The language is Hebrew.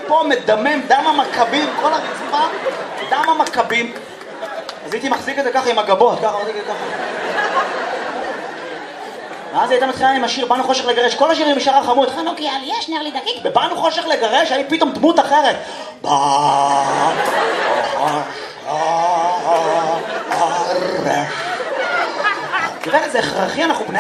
פה מדמם, דם המכבים, כל הרצפה, דם המכבים. אז הייתי מחזיק את זה ככה עם הגבות, ככה מחזיק את זה ככה. ואז הייתה מתחילה עם השיר באנו חושך לגרש, כל השירים משאר החמוד, חנוכי עלי יש נר לי דקיק, ובאנו חושך לגרש, היה פתאום דמות אחרת. תראה, זה הכרחי, אנחנו בני